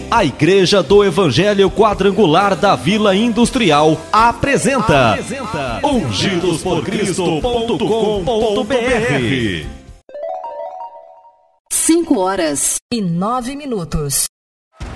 A Igreja do Evangelho Quadrangular da Vila Industrial apresenta ungidosporcristo.com.br. 5 horas e 9 minutos.